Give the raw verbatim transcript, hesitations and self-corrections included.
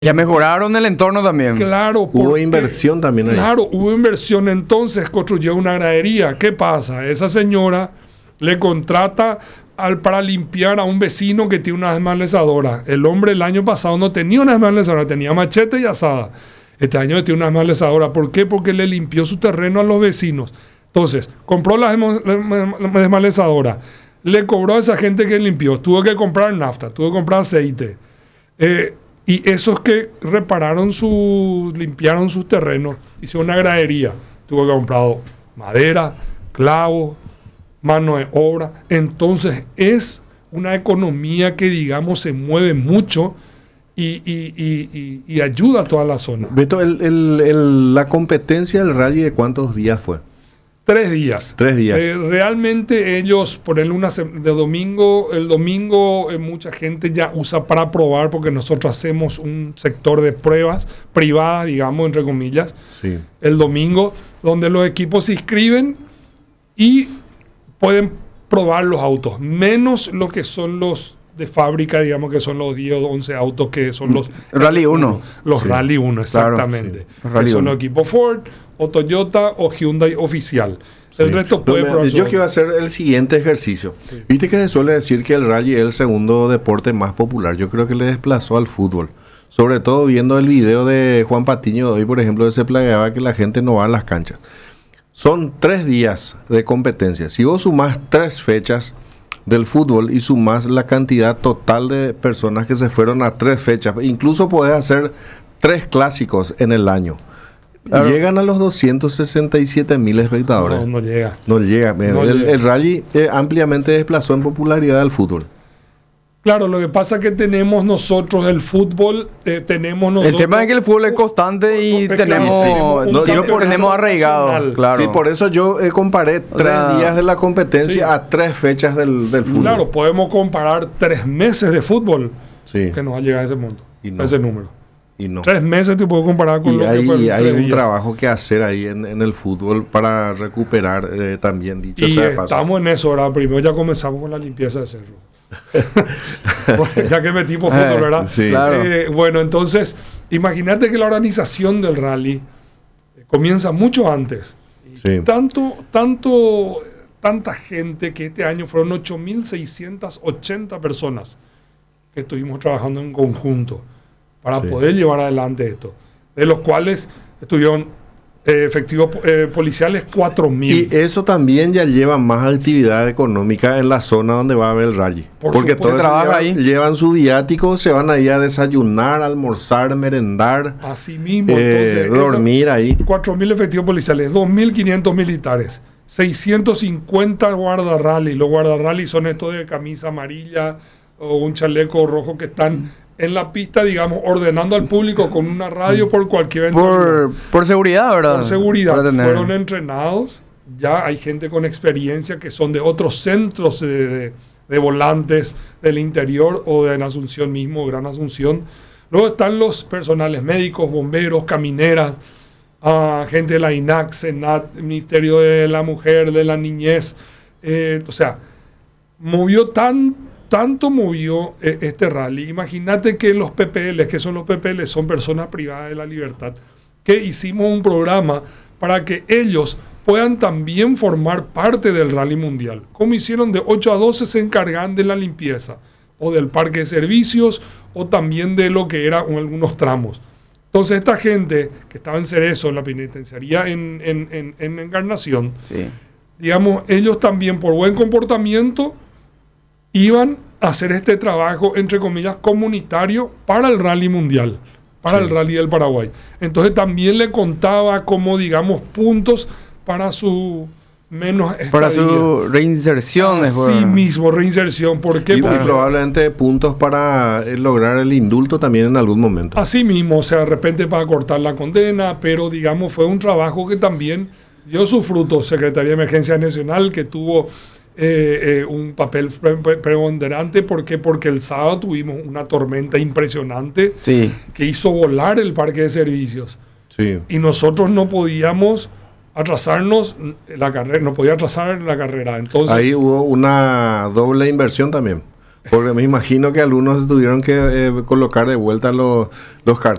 Ya mejoraron el entorno también. Claro. Hubo porque, inversión también ahí. Claro, hubo inversión. Entonces construyó una gradería. ¿Qué pasa? Esa señora le contrata al, para limpiar a un vecino que tiene una desmalezadora. El hombre el año pasado no tenía una desmalezadora, tenía machete y azada. Este año tiene una desmalezadora. ¿Por qué? Porque le limpió su terreno a los vecinos. Entonces, compró la desmalezadora. Le cobró a esa gente que limpió. Tuvo que comprar nafta, tuvo que comprar aceite. Eh, y esos que repararon su, limpiaron sus terrenos, hicieron una gradería. Tuvo que comprar madera, clavos, mano de obra. Entonces es una economía que, digamos, se mueve mucho y, y, y, y, y ayuda a toda la zona. Beto, el, el, el, la competencia del rally, ¿de cuántos días fue? Tres días. Tres días. Eh, realmente ellos, ponerle una de domingo, el domingo eh, mucha gente ya usa para probar, porque nosotros hacemos un sector de pruebas privadas, digamos, entre comillas. Sí. El domingo, donde los equipos se inscriben y pueden probar los autos, menos lo que son los de fábrica, digamos, que son los diez o once autos que son los... Rally uno. Los Sí. Rally uno, exactamente. Claro, sí. Rally que son uno. los equipos Ford, o Toyota, o Hyundai oficial. El Sí. resto puede No, me- probar yo su- quiero hacer el siguiente ejercicio. Sí. Viste que se suele decir que el rally es el segundo deporte más popular. Yo creo que le desplazó al fútbol. Sobre todo viendo el video de Juan Patiño de hoy, por ejemplo, que se plagueaba que la gente no va a las canchas. Son tres días de competencia. Si vos sumás tres fechas del fútbol y sumás la cantidad total de personas que se fueron a tres fechas, incluso podés hacer tres clásicos en el año. Claro. Llegan a los doscientos sesenta y siete mil espectadores. No, no llega. No llega. No el, llega. el rally eh, ampliamente desplazó en popularidad al fútbol. Claro, lo que pasa es que tenemos nosotros el fútbol, eh, tenemos nosotros... El tema es que el fútbol es constante y Claro, tenemos, sí, un No, yo por tenemos eso- arraigado. nacional. Claro. Sí, por eso yo eh, comparé O tres sea, días de la competencia sí. a tres fechas del, del fútbol. Claro, podemos comparar tres meses de fútbol Sí. que nos va a llegar a ese monto, Y no. a ese número. Y no. Tres meses te puedo comparar con Y lo que hay, fue y hay tres un días. trabajo que hacer ahí en, en el fútbol para recuperar eh, también, dicho Y sea de paso. estamos en eso, ahora primero ya comenzamos con la limpieza de cerro. Bueno, ya que metimos Eh, fútbol, ¿verdad? sí. Claro. Eh, bueno, entonces, imagínate que la organización del rally eh, comienza mucho antes. Y Sí. Tanto, tanto, tanta gente que este año fueron ocho mil seiscientas ochenta personas que estuvimos trabajando en conjunto para Sí. poder llevar adelante esto. De los cuales estuvieron eh, efectivos eh, policiales cuatro mil. Y eso también ya lleva más actividad económica en la zona donde va a haber el rally. Por Porque supuesto. todos Trabaja llevan, ahí. llevan su viático, se van ahí a desayunar, almorzar, merendar, Así mismo, eh, entonces, dormir ahí. cuatro mil efectivos policiales, dos mil quinientos militares, seiscientos cincuenta guardarrally. Los guardarrally son estos de camisa amarilla o un chaleco rojo que están en la pista, digamos, ordenando al público con una radio por cualquier eventualidad. Por, por seguridad, ¿verdad? Por seguridad. Para tener- Fueron entrenados. Ya hay gente con experiencia que son de otros centros de, de- de volantes del interior o de en Asunción mismo, Gran Asunción. Luego están los personales médicos, bomberos, camineras, ah, gente de la I N A C, SENAT, Ministerio de la Mujer, de la Niñez. Eh, o sea, movió tan, tanto movió eh, este rally. Imagínate que los P P L, que son los P P L, son personas privadas de la libertad, que hicimos un programa para que ellos puedan también formar parte del rally mundial. Como hicieron de ocho a doce, se encargan de la limpieza o del parque de servicios o también de lo que eran algunos tramos. Entonces esta gente que estaba en Cerezo, en la penitenciaría en, en, en, en Encarnación, Sí. digamos, ellos también por buen comportamiento iban a hacer este trabajo, entre comillas, comunitario para el rally mundial, para Sí. el rally del Paraguay. Entonces también le contaba como, digamos, puntos para su menos Para estadía. su reinserción. es Así por- mismo, reinserción. ¿Por qué? Y, y Porque- probablemente puntos para eh, lograr el indulto también en algún momento. Así mismo, o sea, de repente para cortar la condena, pero digamos fue un trabajo que también dio su fruto. Secretaría de Emergencia Nacional que tuvo eh, eh, un papel pre- pre- preponderante. ¿Por qué? Porque el sábado tuvimos una tormenta impresionante Sí. que hizo volar el parque de servicios. Sí. Y nosotros no podíamos atrasarnos la carrera, no podía atrasar la carrera. Entonces, Ahí hubo una doble inversión también. Porque me imagino que algunos tuvieron que eh, colocar de vuelta los, los cartones.